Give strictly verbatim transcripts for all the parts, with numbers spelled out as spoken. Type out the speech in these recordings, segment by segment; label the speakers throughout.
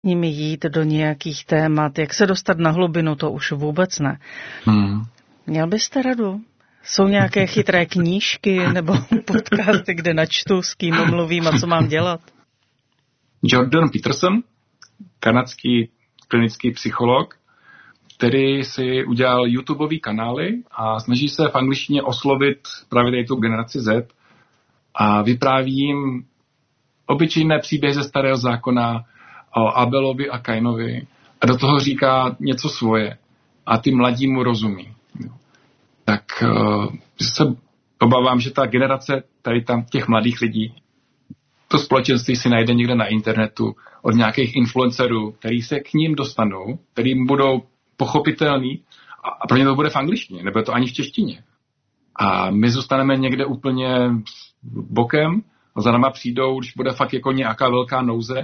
Speaker 1: nimi jít do nějakých témat, jak se dostat na hlubinu, to už vůbec ne.
Speaker 2: Hmm.
Speaker 1: Měl byste radu? Jsou nějaké chytré knížky nebo podcasty, kde načtu, s kým mluvím a co mám dělat?
Speaker 2: Jordan Peterson, kanadský klinický psycholog, který si udělal YouTubeový kanály a snaží se v angličtině oslovit právě tu generaci Z a vypráví jim obyčejné příběhy ze Starého zákona o Abelovi a Kainovi a do toho říká něco svoje a ty mladí mu rozumí. Tak uh, se obávám, že ta generace tady tam těch mladých lidí, to společenství si najde někde na internetu od nějakých influencerů, který se k ním dostanou, kterým budou pochopitelný a pro ně to bude v angličtině, nebude to ani v češtině. A my zůstaneme někde úplně bokem a za náma přijdou, když bude fakt jako nějaká velká nouze.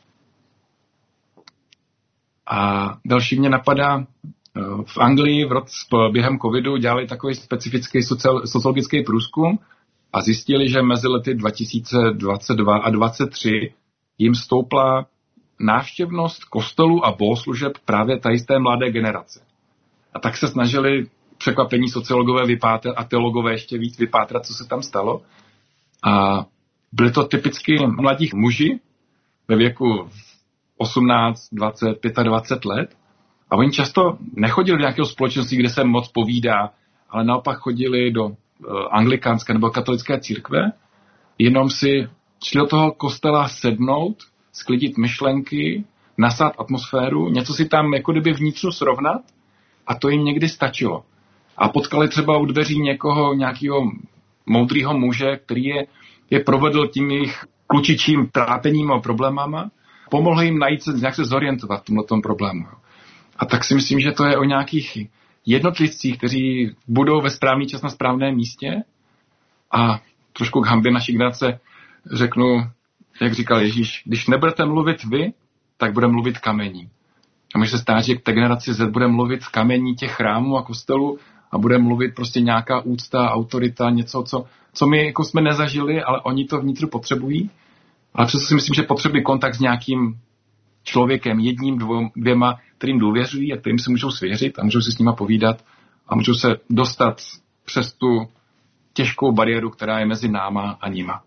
Speaker 2: A další mě napadá, v Anglii v roce, během covidu dělali takový specifický sociologický průzkum a zjistili, že mezi lety dva tisíce dvacet dva a dvacet tři jim stoupla návštěvnost kostelů a bohoslužeb právě tady z té mladé generace. A tak se snažili překvapení sociologové vypátrat a teologové ještě víc vypátrat, co se tam stalo. A byli to typicky mladí muži ve věku osmnáct, dvacet, dvacet pět let. A oni často nechodili do nějakého společenství, kde se moc povídá, ale naopak chodili do uh, anglikánské nebo katolické církve, jenom si šli do toho kostela sednout, sklidit myšlenky, nasát atmosféru, něco si tam jako kdyby vnitřu srovnat a to jim někdy stačilo. A potkali třeba u dveří někoho, nějakého moudrýho muže, který je, je provedl tím jejich klučičím trápením a problémama, pomohl jim najít se, nějak se zorientovat v tomhletom problému. A tak si myslím, že to je o nějakých jednotlivcích, kteří budou ve správný čas na správném místě a trošku k hanbě naší generace řeknu, jak říkal Ježíš, když nebudete mluvit vy, tak bude mluvit kamení. A může se stát, že k té generaci Z bude mluvit kamení těch chrámů a kostelů a bude mluvit prostě nějaká úcta, autorita, něco, co, co my jako jsme nezažili, ale oni to vnitřu potřebují. Ale přesto si myslím, že potřebují kontakt s nějakým člověkem, jedním, dvou, dvěma, kterým důvěřují a kterým se můžou svěřit a můžou si s nima povídat a můžou se dostat přes tu těžkou bariéru, která je mezi náma a nima.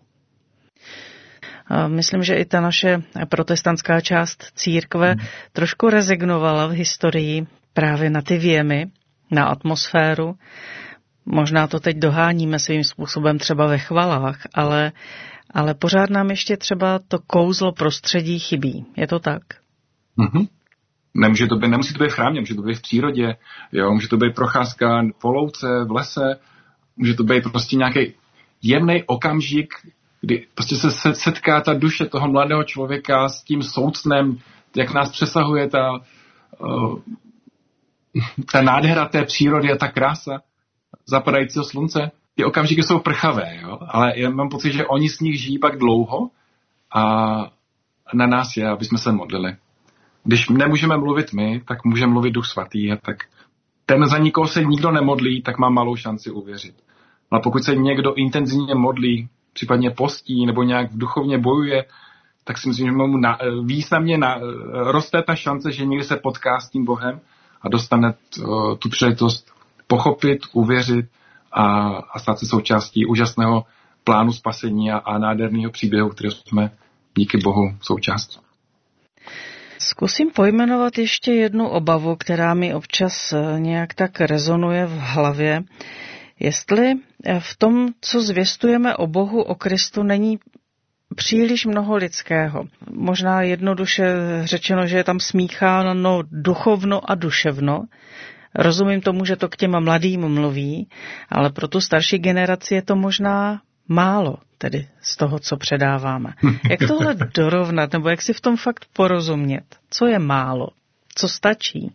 Speaker 1: Myslím, že i ta naše protestantská část církve hmm. trošku rezignovala v historii právě na ty věmy, na atmosféru. Možná to teď doháníme svým způsobem třeba ve chvalách, ale, ale pořád nám ještě třeba to kouzlo prostředí chybí. Je to tak?
Speaker 2: Mm-hmm. Nemůže to být, nemusí to být v chrámě, může to být v přírodě, jo? Může to být procházka po louce, v lese, může to být prostě nějaký jemný okamžik, kdy prostě se setká ta duše toho mladého člověka s tím soucnem, jak nás přesahuje ta, uh, ta nádhera té přírody a ta krása zapadajícího slunce. Ty okamžiky jsou prchavé, jo? Ale já mám pocit, že oni s nich žijí pak dlouho a na nás je, aby jsme se modlili. Když nemůžeme mluvit my, tak může mluvit Duch Svatý a tak ten, za nikoho se nikdo nemodlí, tak má malou šanci uvěřit. Ale pokud se někdo intenzivně modlí, případně postí nebo nějak duchovně bojuje, tak si myslím, že mu na, významně na, roste ta šance, že někdy se potká s tím Bohem a dostane uh, tu příležitost pochopit, uvěřit a, a stát se součástí úžasného plánu spasení a, a nádherného příběhu, který jsme díky Bohu součástí.
Speaker 1: Zkusím pojmenovat ještě jednu obavu, která mi občas nějak tak rezonuje v hlavě. Jestli v tom, co zvěstujeme o Bohu, o Kristu, není příliš mnoho lidského. Možná jednoduše řečeno, že je tam smícháno duchovno a duševno. Rozumím tomu, že to k těm mladým mluví, ale pro tu starší generaci je to možná málo, tedy z toho, co předáváme. Jak tohle dorovnat, nebo jak si v tom fakt porozumět? Co je málo? Co stačí?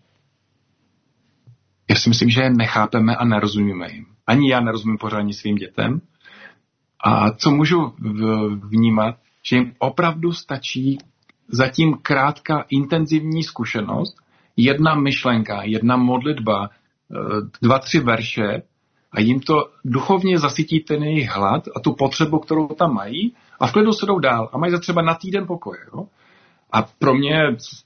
Speaker 2: Já si myslím, že nechápeme a nerozumíme jim. Ani já nerozumím pořádně svým dětem. A co můžu vnímat, že jim opravdu stačí zatím krátká intenzivní zkušenost, jedna myšlenka, jedna modlitba, dva, tři verše a jim to duchovně zasytí ten jejich hlad a tu potřebu, kterou tam mají a v klidu se jdou dál a mají za třeba na týden pokoje. Jo? A pro mě